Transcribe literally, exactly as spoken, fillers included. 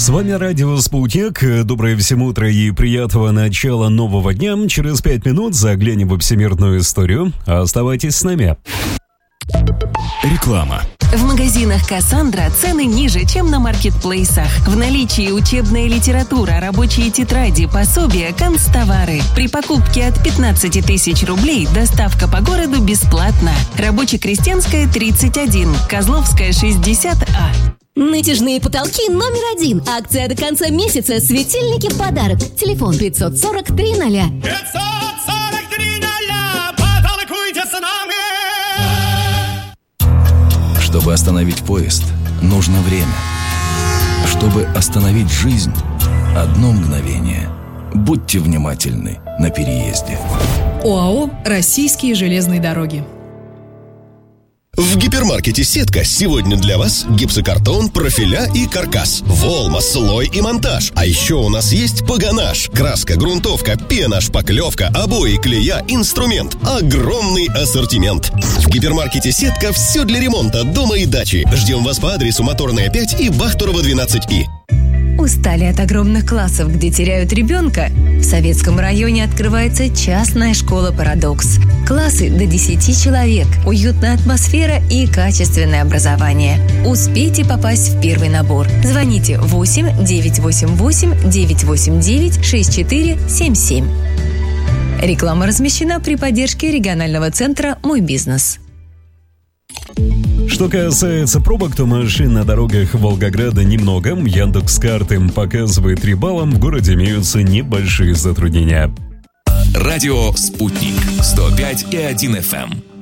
С вами радио «Спутник». Доброе всем утро и приятного начала нового дня. Через пять минут заглянем в всемирную историю. Оставайтесь с нами. Реклама. В магазинах «Кассандра» цены ниже, чем на маркетплейсах. В наличии учебная литература, рабочие тетради, пособия, канцтовары. При покупке от пятнадцати тысяч рублей доставка по городу бесплатна. Рабоче-Крестьянская, тридцать один, Козловская, шестьдесят А. Натяжные потолки номер один. Акция до конца месяца. Светильники в подарок. Телефон пятьсот сорок три ноля. пятьсот сорок три ноля. Потолкуйте с нами. Чтобы остановить поезд, нужно время. Чтобы остановить жизнь, одно мгновение. Будьте внимательны на переезде. ОАО «Российские железные дороги». В гипермаркете «Сетка» сегодня для вас гипсокартон, профиля и каркас, волма, слой и монтаж. А еще у нас есть погонаж, краска, грунтовка, пена, шпаклевка, обои, клея, инструмент. Огромный ассортимент. В гипермаркете «Сетка» все для ремонта дома и дачи. Ждем вас по адресу Моторная пять и Бахтурова двенадцать И. Устали от огромных классов, где теряют ребенка? В Советском районе открывается частная школа «Парадокс». Классы до десяти человек, уютная атмосфера и качественное образование. Успейте попасть в первый набор. Звоните восемь девятьсот восемьдесят восемь девятьсот восемьдесят девять шестьдесят четыре семьдесят семь. Реклама размещена при поддержке регионального центра «Мой бизнес». Что касается пробок, то машин на дорогах Волгограда немного. Яндекс.Карты показывает три балла. В городе имеются небольшие затруднения. Радио «Спутник» сто пять и один эф эм.